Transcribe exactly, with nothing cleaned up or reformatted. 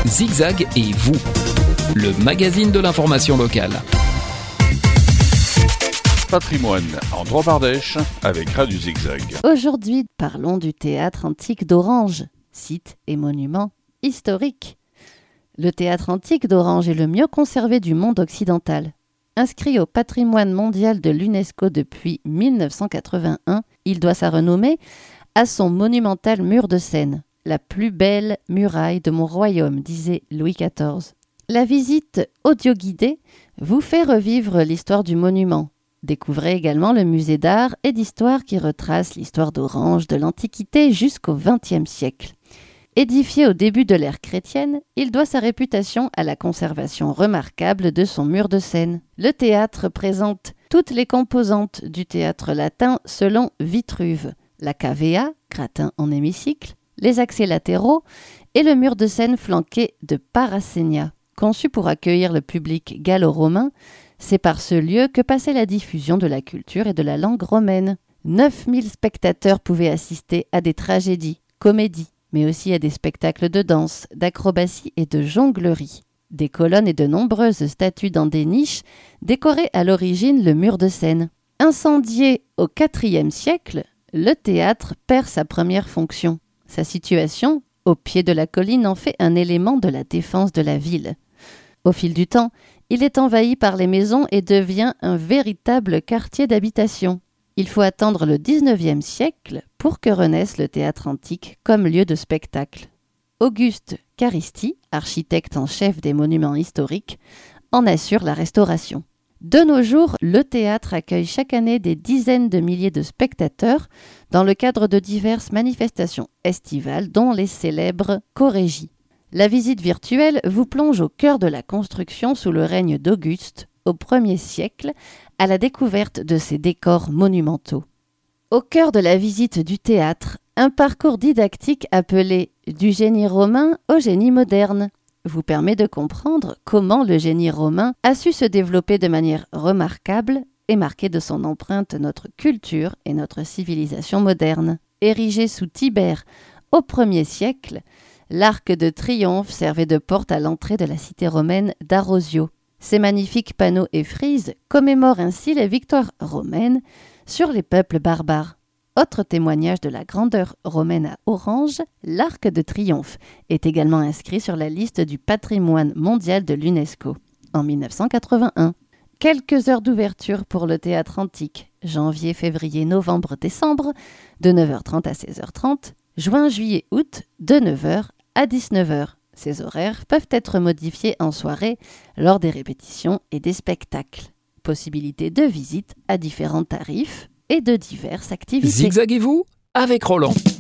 Zigzag et vous, le magazine de l'information locale. Patrimoine en Drôme-Ardèche avec Radio Zigzag. Aujourd'hui, parlons du théâtre antique d'Orange, site et monument historique. Le théâtre antique d'Orange est le mieux conservé du monde occidental. Inscrit au patrimoine mondial de l'UNESCO depuis mille neuf cent quatre-vingt-un, il doit sa renommée à son monumental mur de Seine. La plus belle muraille de mon royaume, disait Louis quatorze. La visite audio-guidée vous fait revivre l'histoire du monument. Découvrez également le musée d'art et d'histoire qui retrace l'histoire d'Orange de l'Antiquité jusqu'au vingtième siècle. Édifié au début de l'ère chrétienne, il doit sa réputation à la conservation remarquable de son mur de Seine. Le théâtre présente toutes les composantes du théâtre latin selon Vitruve. La cavea, gratin en hémicycle, les accès latéraux et le mur de Seine flanqué de parasénia. Conçu pour accueillir le public gallo-romain, c'est par ce lieu que passait la diffusion de la culture et de la langue romaine. neuf mille spectateurs pouvaient assister à des tragédies, comédies, mais aussi à des spectacles de danse, d'acrobatie et de jonglerie. Des colonnes et de nombreuses statues dans des niches décoraient à l'origine le mur de Seine. Incendié au quatrième siècle, le théâtre perd sa première fonction. Sa situation, au pied de la colline, en fait un élément de la défense de la ville. Au fil du temps, il est envahi par les maisons et devient un véritable quartier d'habitation. Il faut attendre le dix-neuvième siècle pour que renaisse le théâtre antique comme lieu de spectacle. Auguste Caristi, architecte en chef des monuments historiques, en assure la restauration. De nos jours, le théâtre accueille chaque année des dizaines de milliers de spectateurs dans le cadre de diverses manifestations estivales, dont les célèbres chorégies. La visite virtuelle vous plonge au cœur de la construction sous le règne d'Auguste, au premier siècle, à la découverte de ses décors monumentaux. Au cœur de la visite du théâtre, un parcours didactique appelé « Du génie romain au génie moderne » vous permet de comprendre comment le génie romain a su se développer de manière remarquable et marquer de son empreinte notre culture et notre civilisation moderne. Érigé sous Tibère au premier siècle, l'arc de triomphe servait de porte à l'entrée de la cité romaine d'Arosio. Ces magnifiques panneaux et frises commémorent ainsi les victoires romaines sur les peuples barbares. Autre témoignage de la grandeur romaine à Orange, l'Arc de Triomphe est également inscrit sur la liste du patrimoine mondial de l'UNESCO en mille neuf cent quatre-vingt-un. Quelques heures d'ouverture pour le théâtre antique, janvier, février, novembre, décembre, de neuf heures trente à seize heures trente, juin, juillet, août, de neuf heures à dix-neuf heures. Ces horaires peuvent être modifiés en soirée lors des répétitions et des spectacles. Possibilité de visite à différents tarifs et de diverses activités. Zigzaguez-vous avec Roland.